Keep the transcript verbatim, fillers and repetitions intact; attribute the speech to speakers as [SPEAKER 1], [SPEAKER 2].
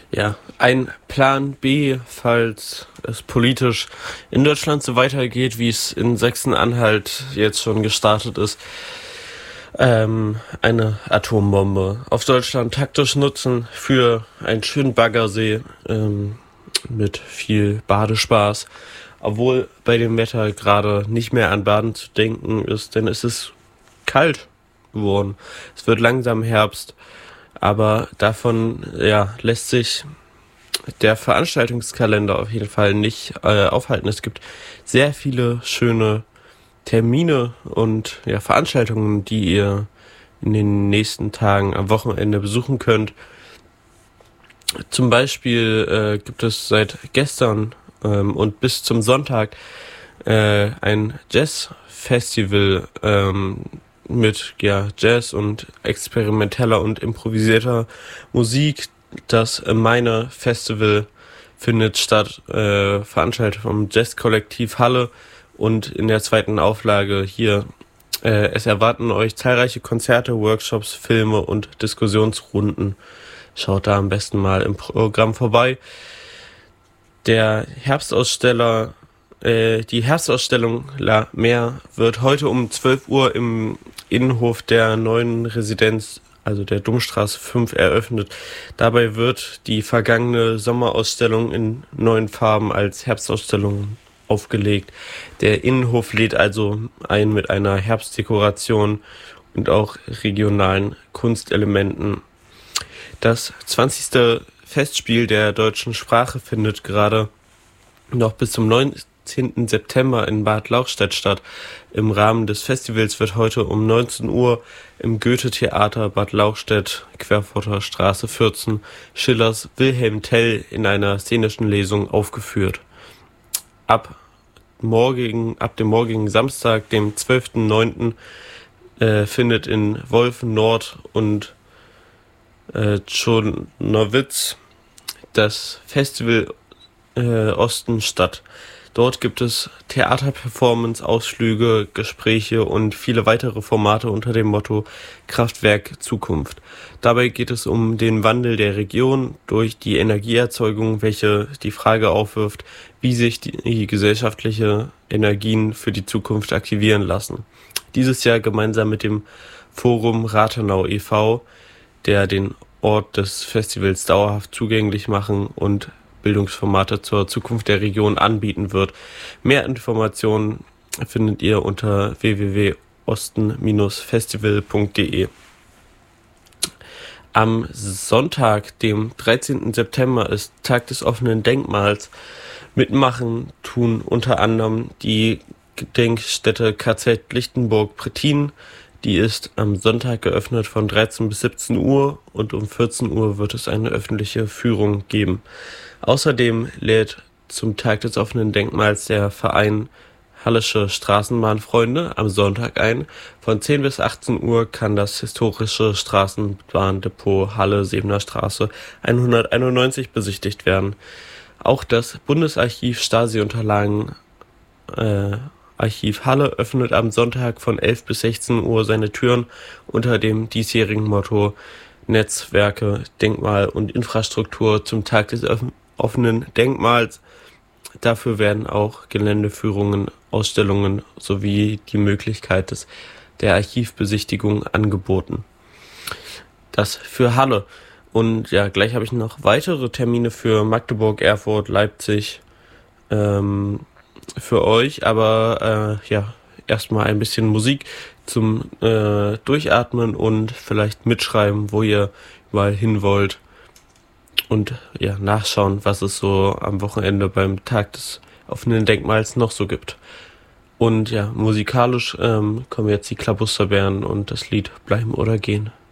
[SPEAKER 1] Ja, ein Plan B, falls es politisch in Deutschland so weitergeht, wie es in Sachsen-Anhalt jetzt schon gestartet ist. Ähm, eine Atombombe auf Deutschland taktisch nutzen für einen schönen Baggersee ähm, mit viel Badespaß. Obwohl bei dem Wetter gerade nicht mehr an Baden zu denken ist, denn es ist kalt geworden. Es wird langsam Herbst. Aber davon ja, lässt sich der Veranstaltungskalender auf jeden Fall nicht äh, aufhalten. Es gibt sehr viele schöne Termine und ja, Veranstaltungen, die ihr in den nächsten Tagen am Wochenende besuchen könnt. Zum Beispiel äh, gibt es seit gestern ähm, und bis zum Sonntag äh, ein Jazz-Festival ähm, mit ja, Jazz und experimenteller und improvisierter Musik. Das Meine Festival findet statt, äh, veranstaltet vom Jazz-Kollektiv Halle, und in der zweiten Auflage hier, äh, es erwarten euch zahlreiche Konzerte, Workshops, Filme und Diskussionsrunden. Schaut da am besten mal im Programm vorbei. Der Herbstaussteller äh, Die Herbstausstellung La Mer wird heute um zwölf Uhr im Innenhof der neuen Residenz, also der Domstraße fünf, eröffnet. Dabei wird die vergangene Sommerausstellung in neuen Farben als Herbstausstellung aufgelegt. Der Innenhof lädt also ein mit einer Herbstdekoration und auch regionalen Kunstelementen. Das zwanzigste Festspiel der deutschen Sprache findet gerade noch bis zum neunzehnten September in Bad Lauchstädt statt. Im Rahmen des Festivals wird heute um neunzehn Uhr im Goethe-Theater Bad Lauchstädt, Querfurter Straße vierzehn, Schillers Wilhelm Tell in einer szenischen Lesung aufgeführt. Ab morgigen, ab dem morgigen Samstag, dem zwölften neunten, äh, findet in Wolfen Nord und äh, Tschornowitz das Festival äh, Osten statt. Dort gibt es Theaterperformance, Ausflüge, Gespräche und viele weitere Formate unter dem Motto Kraftwerk Zukunft. Dabei geht es um den Wandel der Region durch die Energieerzeugung, welche die Frage aufwirft, wie sich die gesellschaftliche Energien für die Zukunft aktivieren lassen. Dieses Jahr gemeinsam mit dem Forum Rathenau e V, der den Ort des Festivals dauerhaft zugänglich machen und Bildungsformate zur Zukunft der Region anbieten wird. Mehr Informationen findet ihr unter w w w punkt osten Bindestrich festival punkt d e. Am Sonntag, dem dreizehnten September, ist Tag des offenen Denkmals. Mitmachen tun unter anderem die Gedenkstätte K Z Lichtenburg-Prettin. Die ist am Sonntag geöffnet von dreizehn bis siebzehn Uhr, und um vierzehn Uhr wird es eine öffentliche Führung geben. Außerdem lädt zum Tag des offenen Denkmals der Verein Hallische Straßenbahnfreunde am Sonntag ein. Von zehn bis achtzehn Uhr kann das historische Straßenbahndepot Halle-Sebener Straße hunderteinundneunzig besichtigt werden. Auch das Bundesarchiv Stasi-Unterlagen äh, Archiv Halle öffnet am Sonntag von elf bis sechzehn Uhr seine Türen unter dem diesjährigen Motto Netzwerke, Denkmal und Infrastruktur zum Tag des offenen Denkmals. Dafür werden auch Geländeführungen, Ausstellungen sowie die Möglichkeit des, der Archivbesichtigung angeboten. Das für Halle. Und ja, gleich habe ich noch weitere Termine für Magdeburg, Erfurt, Leipzig ähm, für euch. Aber äh, ja, erstmal ein bisschen Musik zum äh, Durchatmen und vielleicht mitschreiben, wo ihr überall hin wollt. Und ja, nachschauen, was es so am Wochenende beim Tag des offenen Denkmals noch so gibt. Und ja, musikalisch ähm, kommen jetzt die Klabusterbären und das Lied Bleiben oder Gehen.